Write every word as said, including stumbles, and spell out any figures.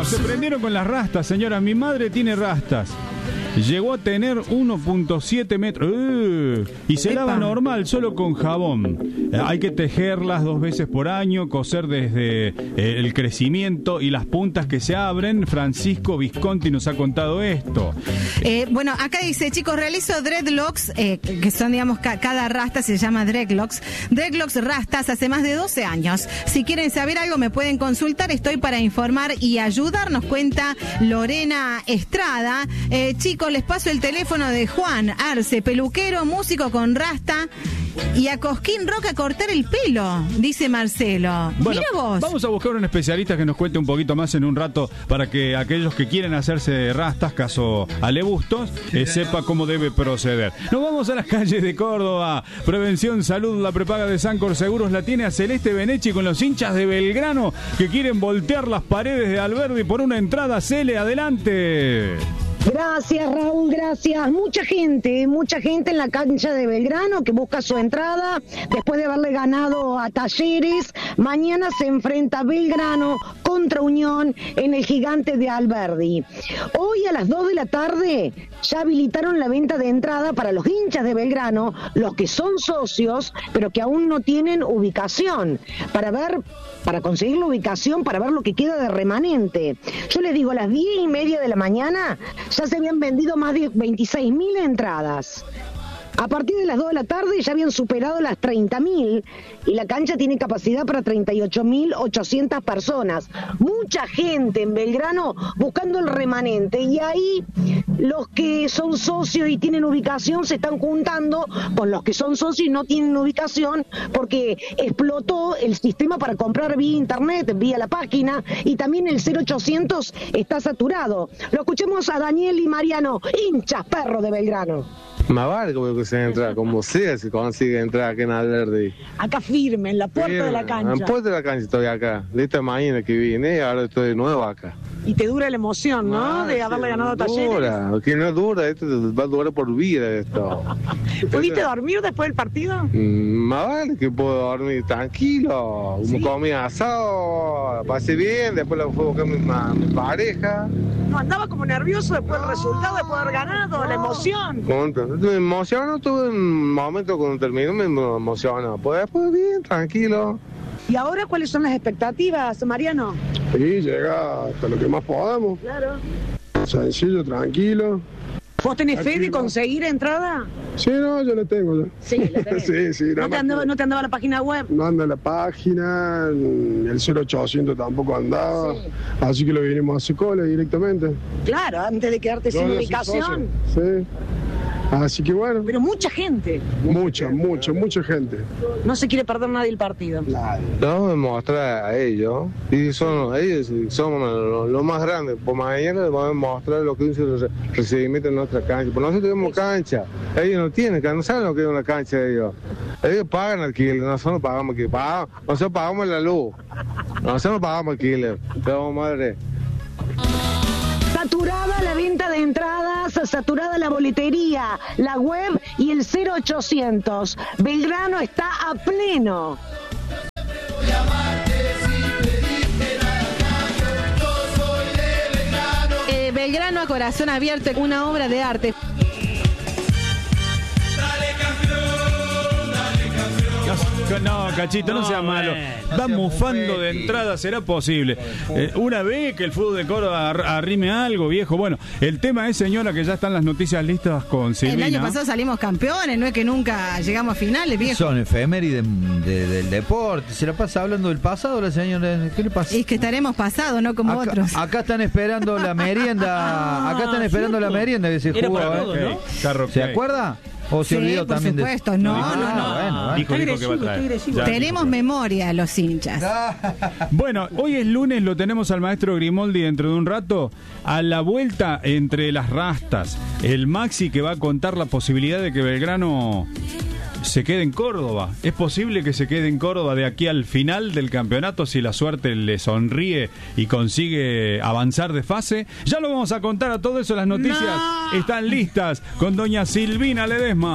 se prendieron con las rastas, señora. Mi madre tiene rastas. Llegó a tener uno punto siete metros. Uh, y se lava normal, solo con jabón. Eh, hay que tejerlas dos veces por año, coser desde eh, el crecimiento y las puntas que se abren. Francisco Visconti nos ha contado esto. Eh, bueno, acá dice, chicos, realizo dreadlocks, eh, que son, digamos, ca cada rasta se llama dreadlocks. Dreadlocks rastas hace más de doce años. Si quieren saber algo me pueden consultar, estoy para informar y ayudar, nos cuenta Lorena Estrada. Eh, chicos, les paso el teléfono de Juan Arce, peluquero, músico con rasta, y a Cosquín Rock a cortar el pelo, dice Marcelo. Bueno, mira vos. Vamos a buscar un especialista que nos cuente un poquito más en un rato para que aquellos que quieren hacerse rastas, caso Ale Bustos, eh, sepa cómo debe proceder. Nos vamos a las calles de Córdoba. Prevención Salud, la prepaga de Sancor Seguros la tiene a Celeste Benechi con los hinchas de Belgrano que quieren voltear las paredes de Alberdi por una entrada. Cele, adelante. Gracias, Raúl, gracias. Mucha gente, mucha gente en la cancha de Belgrano que busca su entrada después de haberle ganado a Talleres. Mañana se enfrenta Belgrano contra Unión en el Gigante de Alberdi. Hoy a las dos de la tarde ya habilitaron la venta de entrada para los hinchas de Belgrano, los que son socios, pero que aún no tienen ubicación, para ver, para conseguir la ubicación, para ver lo que queda de remanente. Yo les digo, a las diez y media de la mañana ya se habían vendido más de veintiséis mil entradas. A partir de las dos de la tarde ya habían superado las treinta mil y la cancha tiene capacidad para treinta y ocho mil ochocientas personas. Mucha gente en Belgrano buscando el remanente, y ahí los que son socios y tienen ubicación se están juntando con los que son socios y no tienen ubicación, porque explotó el sistema para comprar vía internet, vía la página, y también el cero ochocientos está saturado. Lo escuchemos a Daniel y Mariano, hinchas perro de Belgrano. Más vale como que se entra, como sea se consigue entrar acá en Alberdi. Acá firme, en la puerta Firme, de la cancha. En la puerta de la cancha estoy acá. De esta mañana que vine, ahora estoy de nuevo acá. Y te dura la emoción, ¿no? Ah, de haberle sí, ganado a Talleres. Dura, que no dura, esto va a durar por vida esto. ¿Pudiste dormir después del partido? Mm, más vale que puedo dormir tranquilo. ¿Sí? Como comí asado, pasé bien, después la fui a buscar mi, mi pareja. No, andaba como nervioso después del resultado, después de haber ganado, la emoción. Me emocionó, tuve un momento cuando terminó, me emocionó. Pues después bien, tranquilo. ¿Y ahora cuáles son las expectativas, Mariano? Sí, llega hasta lo que más podamos. Claro. Sencillo, tranquilo. ¿Vos tenés fe de Tranquilo. conseguir entrada? Sí, no, yo la tengo ya. Sí, la tenés. sí, sí. nada ¿No te, más andaba, que ¿No te andaba la página web? No anda la página, el cero ochocientos tampoco andaba, Sí. así que lo vinimos a hacer cola directamente. Claro, antes de quedarte Yo sin ya soy ubicación. socio, Sí. Así que bueno, Pero mucha gente. mucha, mucha, mucha gente. No se quiere perder nadie el partido. Vamos a mostrar a ellos, y son ellos son lo, lo más grande. Por mañana les vamos a mostrar lo que es el recibimiento en nuestra cancha. Porque nosotros tenemos cancha, ellos no tienen cancha, no saben lo que es una cancha de ellos. Ellos pagan alquiler, nosotros pagamos alquiler, pagamos, nosotros pagamos la luz, nosotros pagamos alquiler. Pero madre. Saturada la venta de entradas, saturada la boletería, la web y el cero ochocientos. Belgrano está a pleno. Eh, Belgrano a corazón abierto, una obra de arte. No, Cachito, no, no sea malo. Va mufando de entrada, será posible. Eh, una vez que el fútbol de Córdoba ar arrime algo, viejo. Bueno, el tema es, señora, que ya están las noticias listas con Silvina. El año pasado salimos campeones, no es que nunca llegamos a finales, viejo. Son efemérides de, de, del deporte. Se la pasa hablando del pasado la señora. ¿Qué le pasa? Es que estaremos pasados, no como acá, otros. Acá están esperando la merienda. Acá están esperando la merienda que se jugó. ¿eh? Carro, ¿Se acuerda? ¿O se sí, olvidó por también supuesto, de... no, no, no, no. no, bueno, bueno. Dijo, dijo que va a traer. Ya, Tenemos dijo. memoria los hinchas. Bueno, hoy es lunes, lo tenemos al maestro Grimoldi dentro de un rato. A la vuelta entre las rastas, el Maxi que va a contar la posibilidad de que Belgrano se quede en Córdoba. ¿Es posible que se quede en Córdoba de aquí al final del campeonato si la suerte le sonríe y consigue avanzar de fase? Ya lo vamos a contar a todo eso. Las noticias no. están listas con doña Silvina Ledesma.